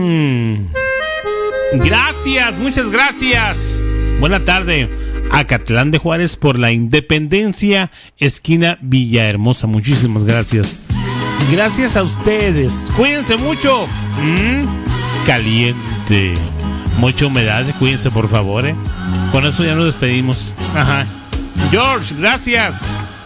Gracias, muchas gracias. Buena tarde. Acatlán de Juárez por la Independencia, esquina Villahermosa. Muchísimas gracias. Gracias a ustedes. Cuídense mucho. Caliente. Mucha humedad. Cuídense, por favor. Con eso ya nos despedimos. Ajá. George, gracias.